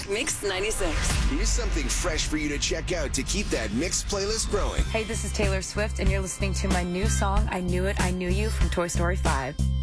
Mix 96. Here's something fresh for you to check out to keep that Mix playlist growing. Hey, this is Taylor Swift, and you're listening to my new song, I Knew It, I Knew You, from Toy Story 5.